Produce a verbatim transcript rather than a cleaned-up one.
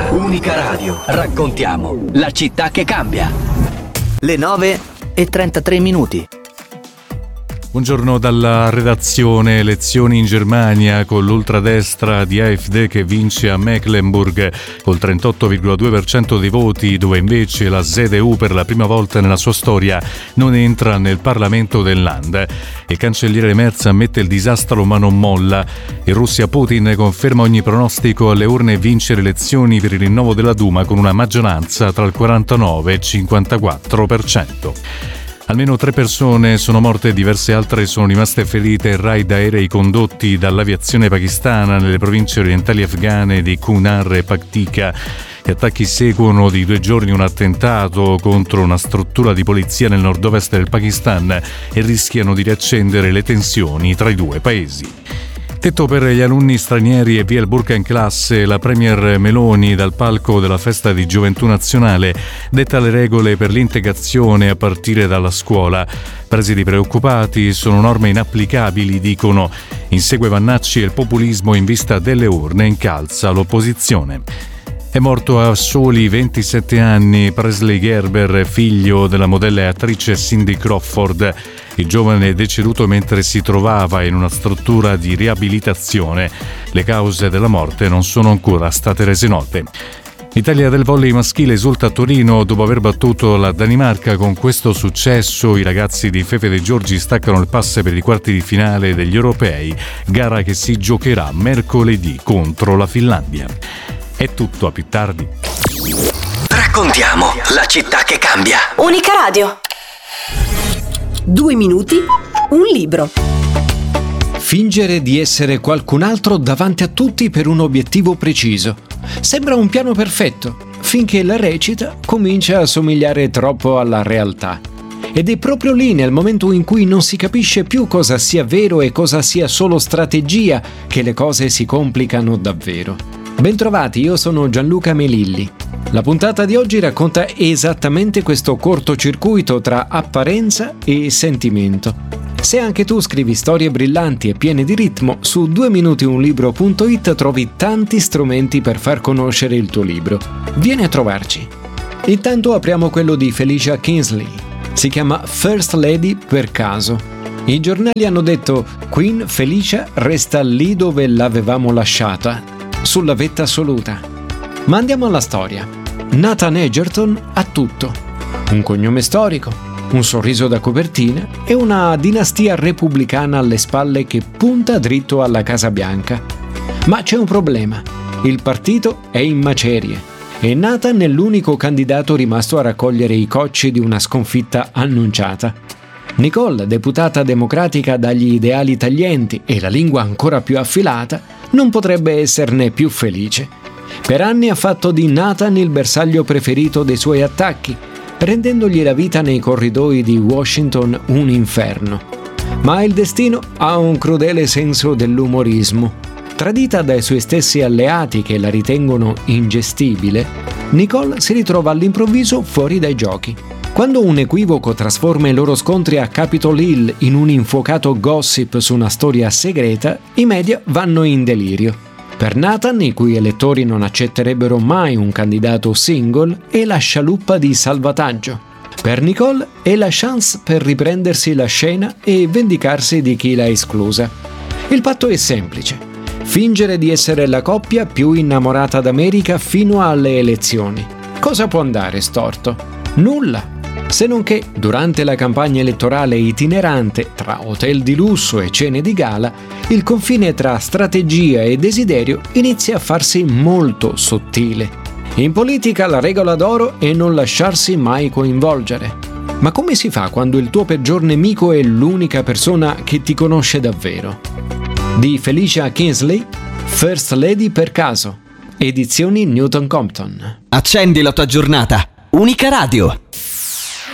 Unica Radio. Raccontiamo la città che cambia. Le nove e trentatré minuti. Buongiorno dalla redazione. Elezioni in Germania con l'ultradestra di A F D che vince a Mecklenburg col trentotto virgola due per cento dei voti, dove invece la Z D U per la prima volta nella sua storia non entra nel Parlamento del Land. Il cancelliere Merz ammette il disastro ma non molla. In Russia Putin conferma ogni pronostico alle urne e vince le elezioni per il rinnovo della Duma con una maggioranza tra il quarantanove e il cinquantaquattro per cento. Almeno tre persone sono morte e diverse altre sono rimaste ferite in raid aerei condotti dall'aviazione pakistana nelle province orientali afghane di Kunar e Paktika. Gli attacchi seguono di due giorni un attentato contro una struttura di polizia nel nord-ovest del Pakistan e rischiano di riaccendere le tensioni tra i due paesi. Tetto per gli alunni stranieri e via il burka in classe. La premier Meloni dal palco della festa di Gioventù Nazionale detta le regole per l'integrazione a partire dalla scuola. Presidi preoccupati, sono norme inapplicabili, dicono. Insegue Vannacci e il populismo in vista delle urne incalza l'opposizione. È morto a soli ventisette anni Presley Gerber, figlio della modella e attrice Cindy Crawford. Il giovane è deceduto mentre si trovava in una struttura di riabilitazione. Le cause della morte non sono ancora state rese note. L'Italia del volley maschile esulta a Torino dopo aver battuto la Danimarca. Con questo successo i ragazzi di Fefe De Giorgi staccano il pass per i quarti di finale degli europei, gara che si giocherà mercoledì contro la Finlandia. È tutto, a più tardi. Raccontiamo la città che cambia. Unica Radio. Due minuti, un libro. Fingere di essere qualcun altro davanti a tutti per un obiettivo preciso. Sembra un piano perfetto, finché la recita comincia a somigliare troppo alla realtà. Ed è proprio lì, nel momento in cui non si capisce più cosa sia vero e cosa sia solo strategia, che le cose si complicano davvero. Bentrovati, io sono Gianluca Melilli. La puntata di oggi racconta esattamente questo cortocircuito tra apparenza e sentimento. Se anche tu scrivi storie brillanti e piene di ritmo, su due minuti un libro punto it trovi tanti strumenti per far conoscere il tuo libro. Vieni a trovarci. Intanto apriamo quello di Felicia Kingsley. Si chiama First Lady per caso. I giornali hanno detto: Queen Felicia resta lì dove l'avevamo lasciata, sulla vetta assoluta. Ma andiamo alla storia. Nathan Egerton ha tutto: un cognome storico, un sorriso da copertina e una dinastia repubblicana alle spalle che punta dritto alla Casa Bianca. Ma c'è un problema: il partito è in macerie e Nathan è l'unico candidato rimasto a raccogliere i cocci di una sconfitta annunciata. Nicole, deputata democratica dagli ideali taglienti e la lingua ancora più affilata, non potrebbe esserne più felice. Per anni ha fatto di Nathan il bersaglio preferito dei suoi attacchi, rendendogli la vita nei corridoi di Washington un inferno. Ma il destino ha un crudele senso dell'umorismo. Tradita dai suoi stessi alleati che la ritengono ingestibile, Nicole si ritrova all'improvviso fuori dai giochi. Quando un equivoco trasforma i loro scontri a Capitol Hill in un infuocato gossip su una storia segreta, i media vanno in delirio. Per Nathan, i cui elettori non accetterebbero mai un candidato single, è la scialuppa di salvataggio. Per Nicole è la chance per riprendersi la scena e vendicarsi di chi l'ha esclusa. Il patto è semplice: fingere di essere la coppia più innamorata d'America fino alle elezioni. Cosa può andare storto? Nulla. Se non che, durante la campagna elettorale itinerante, tra hotel di lusso e cene di gala, il confine tra strategia e desiderio inizia a farsi molto sottile. In politica la regola d'oro è non lasciarsi mai coinvolgere. Ma come si fa quando il tuo peggior nemico è l'unica persona che ti conosce davvero? Di Felicia Kingsley, First Lady per caso, edizioni Newton Compton. Accendi la tua giornata. Unica Radio.